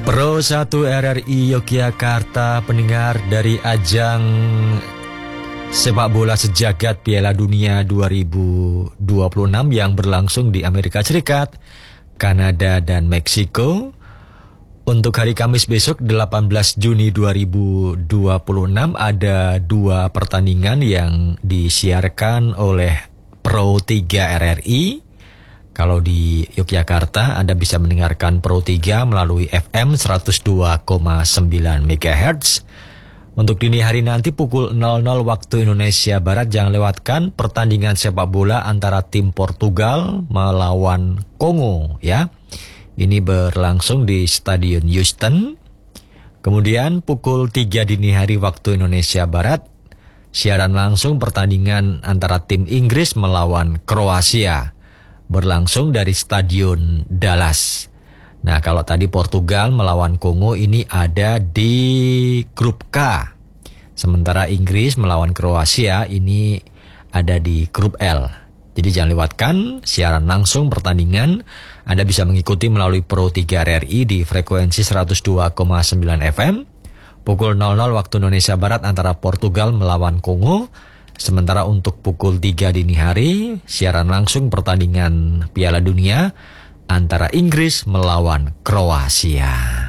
Pro 1 RRI Yogyakarta, pendengar dari ajang sepak bola sejagat Piala Dunia 2026 yang berlangsung di Amerika Serikat, Kanada, dan Meksiko. Untuk hari Kamis besok 18 Juni 2026 ada 2 pertandingan yang disiarkan oleh Pro 3 RRI. Kalau di Yogyakarta Anda bisa mendengarkan Pro 3 melalui FM 102,9 MHz. Untuk dini hari nanti pukul 00 waktu Indonesia Barat jangan lewatkan pertandingan sepak bola antara tim Portugal melawan Kongo ya. Ini berlangsung di Stadion Houston. Kemudian pukul 3 dini hari waktu Indonesia Barat siaran langsung pertandingan antara tim Inggris melawan Kroasia, berlangsung dari Stadion Dallas. Nah, kalau tadi Portugal melawan Kongo ini ada di grup K. Sementara Inggris melawan Kroasia ini ada di grup L. Jadi jangan lewatkan siaran langsung pertandingan. Anda bisa mengikuti melalui Pro 3 RRI di frekuensi 102,9 FM. Pukul 00 waktu Indonesia Barat antara Portugal melawan Kongo. Sementara untuk pukul 3 dini hari, siaran langsung pertandingan Piala Dunia antara Inggris melawan Kroasia.